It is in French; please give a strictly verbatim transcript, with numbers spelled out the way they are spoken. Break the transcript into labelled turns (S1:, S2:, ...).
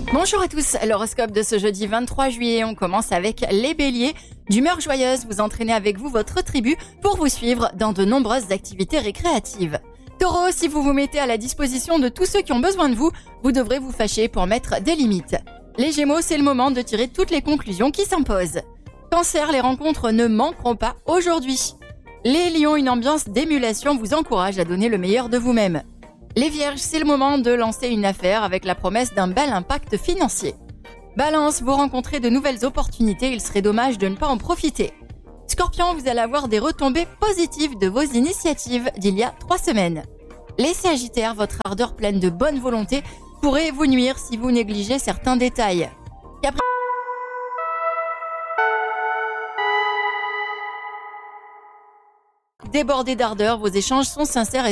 S1: Bonjour à tous, l'horoscope de ce jeudi vingt-trois juillet, on commence avec les béliers. D'humeur joyeuse, vous entraînez avec vous votre tribu pour vous suivre dans de nombreuses activités récréatives. Taureau, si vous vous mettez à la disposition de tous ceux qui ont besoin de vous, vous devrez vous fâcher pour mettre des limites. Les gémeaux, c'est le moment de tirer toutes les conclusions qui s'imposent. Cancer, les rencontres ne manqueront pas aujourd'hui. Les lions, une ambiance d'émulation vous encourage à donner le meilleur de vous-même. Les vierges, c'est le moment de lancer une affaire avec la promesse d'un bel impact financier. Balance, vous rencontrez de nouvelles opportunités, il serait dommage de ne pas en profiter. Scorpion, vous allez avoir des retombées positives de vos initiatives d'il y a trois semaines. Les Sagittaires, votre ardeur pleine de bonne volonté pourrait vous nuire si vous négligez certains détails. Capri- Débordés d'ardeur, vos échanges sont sincères et